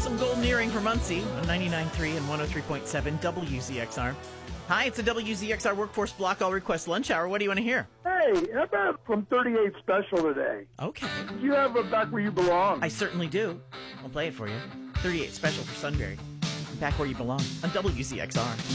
Some golden earring for Muncie on 99.3 and 103.7 WZXR. Hi, it's the WZXR Workforce Block All Request Lunch Hour. What do you want to hear? Hey, how about from 38 Special today? Okay. You have a Back Where You Belong. I certainly do. I'll play it for you. 38 Special for Sunbury. Back Where You Belong on WZXR.